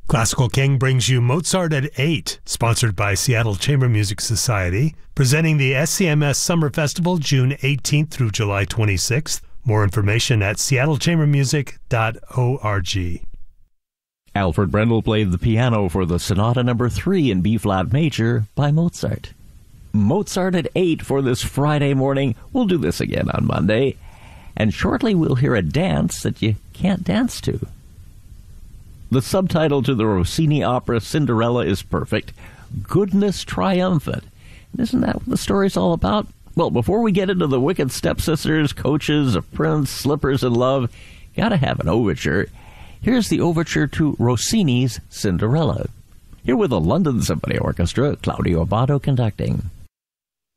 Classical King brings you Mozart at 8, sponsored by Seattle Chamber Music Society, presenting the SCMS Summer Festival June 18th through July 26th. More information at seattlechambermusic.org. Alfred Brendel played the piano for the Sonata No. 3 in B-flat major by Mozart. Mozart at 8 for this Friday morning. We'll do this again on Monday. And shortly we'll hear a dance that you can't dance to. The subtitle to the Rossini opera Cinderella is perfect. Goodness triumphant. And isn't that what the story's all about? Well, before we get into the wicked stepsisters, coaches, a prince, slippers, and love, gotta have an overture. Here's the overture to Rossini's Cinderella. Here with the London Symphony Orchestra, Claudio Abbado conducting.